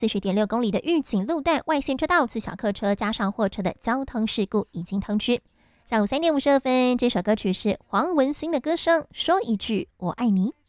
40.6公里的预警路段外线车道，自小客车加上货车的交通事故已经通知。下午3点52分，这首歌曲是黄文兴的歌声《说一句我爱你》。